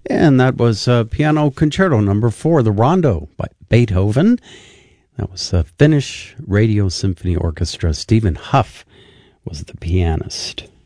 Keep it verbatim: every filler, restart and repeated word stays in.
And that was uh, Piano Concerto number four, the Rondo by Beethoven. That was the Finnish Radio Symphony Orchestra. Stephen Huff was the pianist.